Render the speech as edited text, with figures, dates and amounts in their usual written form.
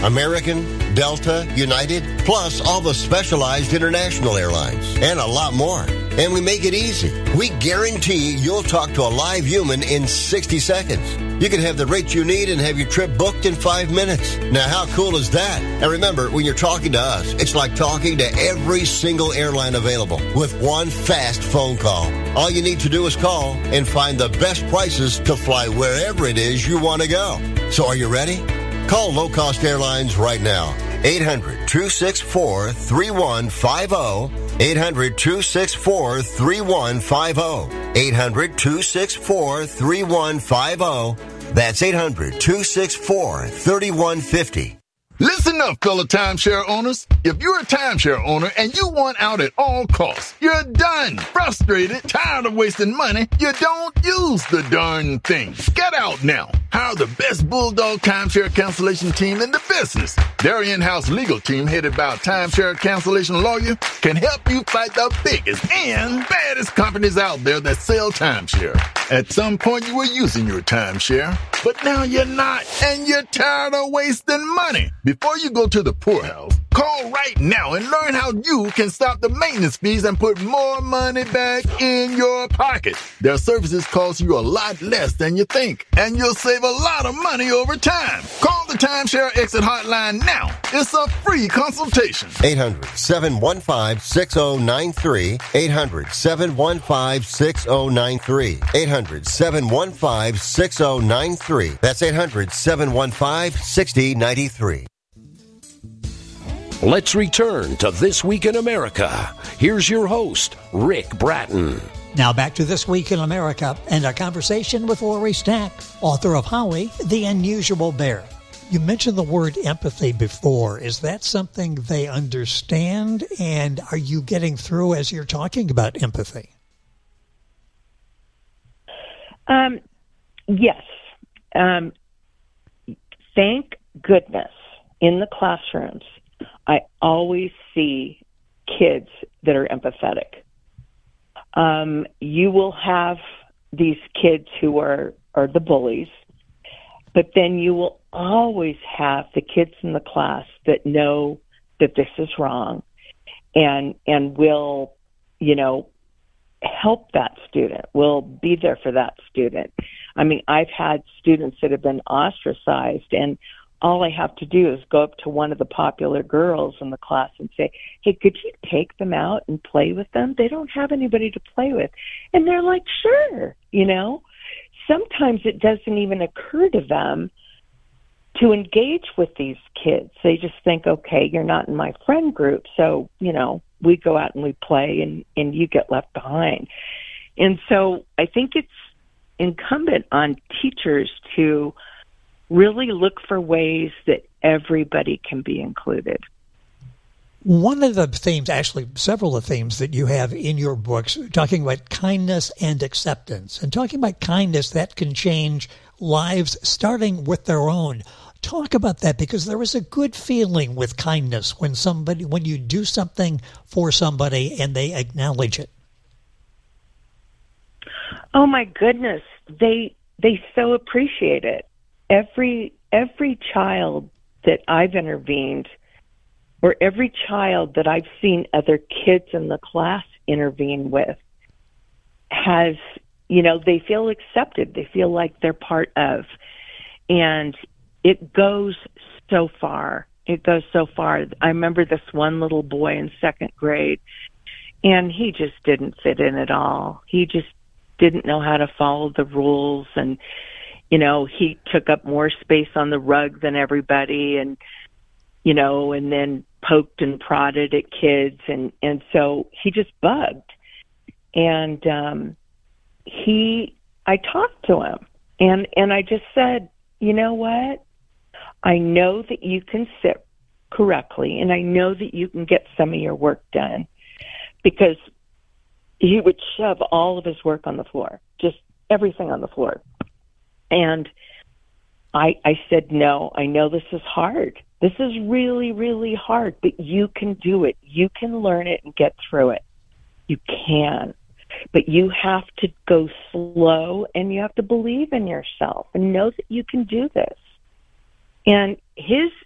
American, Delta, United, plus all the specialized international airlines, and a lot more. And we make it easy. We guarantee you'll talk to a live human in 60 seconds. You can have the rates you need and have your trip booked in 5 minutes. Now, how cool is that? And remember, when you're talking to us, it's like talking to every single airline available with one fast phone call. All you need to do is call and find the best prices to fly wherever it is you want to go. So are you ready? Call Low Cost Airlines right now. 800-264-3150. 800-264-3150. 800-264-3150. That's 800-264-3150. Listen up, fellow timeshare owners. If you're a timeshare owner and you want out at all costs, you're done, frustrated, tired of wasting money, you don't use the darn thing. Get out now. Hire the best Bulldog timeshare cancellation team in the business. Their in-house legal team, headed by a timeshare cancellation lawyer, can help you fight the biggest and baddest companies out there that sell timeshare. At some point, you were using your timeshare, but now you're not, and you're tired of wasting money. Before you go to the poorhouse, call right now and learn how you can stop the maintenance fees and put more money back in your pocket. Their services cost you a lot less than you think, and you'll save a lot of money over time. Call the Timeshare Exit Hotline now. It's a free consultation. 800-715-6093. 800-715-6093. 800-715-6093. That's 800-715-6093. Let's return to This Week in America. Here's your host, Rick Bratton. Now back to This Week in America and a conversation with Lori Stack, author of Howie, the Unusual Bear. You mentioned the word empathy before. Is that something they understand? And are you getting through as you're talking about empathy? Yes. Thank goodness in the classrooms, I always see kids that are empathetic. You will have these kids who are the bullies, but then you will always have the kids in the class that know that this is wrong and will, help that student, will be there for that student. I mean, I've had students that have been ostracized, and all I have to do is go up to one of the popular girls in the class and say, hey, could you take them out and play with them? They don't have anybody to play with. And they're like, sure, Sometimes it doesn't even occur to them to engage with these kids. They just think, okay, you're not in my friend group, so, we go out and we play and you get left behind. And so I think it's incumbent on teachers to really look for ways that everybody can be included. One of the themes, actually several of the themes that you have in your books, talking about kindness and acceptance. And talking about kindness, that can change lives starting with their own. Talk about that, because there is a good feeling with kindness when you do something for somebody and they acknowledge it. Oh my goodness, they so appreciate it. Every child that I've intervened, or every child that I've seen other kids in the class intervene with, has, they feel accepted. They feel like they're part of. And it goes so far. It goes so far. I remember this one little boy in second grade, and he just didn't fit in at all. He just didn't know how to follow the rules, and he took up more space on the rug than everybody, and and then poked and prodded at kids, and so he just bugged. And I talked to him, and I just said, you know what? I know that you can sit correctly, and I know that you can get some of your work done, because he would shove all of his work on the floor, just everything on the floor. And I said, no, I know this is hard. This is really, really hard, but you can do it. You can learn it and get through it. You can. But you have to go slow, and you have to believe in yourself and know that you can do this. And his